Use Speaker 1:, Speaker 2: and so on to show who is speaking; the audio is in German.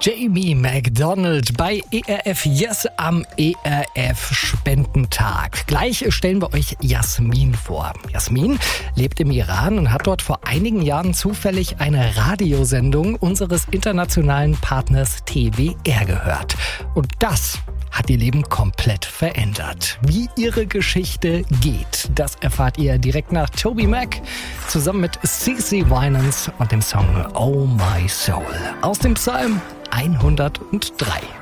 Speaker 1: Jamie McDonald bei ERF Yes am ERF Spendentag. Gleich stellen wir euch Jasmin vor. Jasmin lebt im Iran und hat dort vor einigen Jahren zufällig eine Radiosendung unseres internationalen Partners TWR gehört. Und das hat ihr Leben komplett verändert. Wie ihre Geschichte geht, das erfahrt ihr direkt nach TobyMac zusammen mit CeCe Winans und dem Song Oh My Soul aus dem Psalm 103.